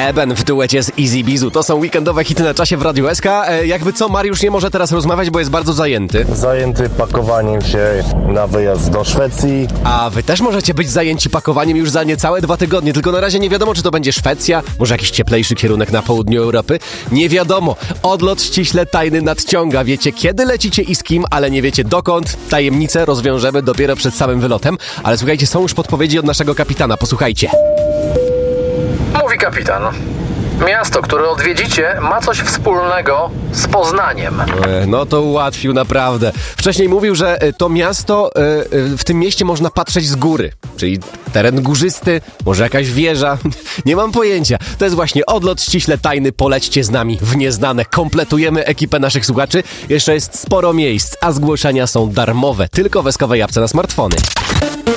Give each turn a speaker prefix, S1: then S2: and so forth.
S1: Eben w duecie z Easy Bizu. To są weekendowe hity na czasie w Radiu SK. Jakby co, Mariusz nie może teraz rozmawiać, bo jest bardzo zajęty.
S2: Zajęty pakowaniem się na wyjazd do Szwecji.
S1: A wy też możecie być zajęci pakowaniem już za niecałe 2 tygodnie, tylko na razie nie wiadomo, czy to będzie Szwecja, może jakiś cieplejszy kierunek na południu Europy. Nie wiadomo. Odlot ściśle tajny nadciąga. Wiecie, kiedy lecicie i z kim, ale nie wiecie dokąd. Tajemnicę rozwiążemy dopiero przed samym wylotem. Ale słuchajcie, są już podpowiedzi od naszego kapitana. Posłuchajcie.
S3: Mówi kapitan. Miasto, które odwiedzicie, ma coś wspólnego z Poznaniem.
S1: No to ułatwił naprawdę. Wcześniej mówił, że to miasto, w tym mieście można patrzeć z góry. Czyli teren górzysty, może jakaś wieża. Nie mam pojęcia. To jest właśnie odlot ściśle tajny. Polećcie z nami w nieznane. Kompletujemy ekipę naszych słuchaczy. Jeszcze jest sporo miejsc, a zgłoszenia są darmowe. Tylko w SK-owej apce na smartfony.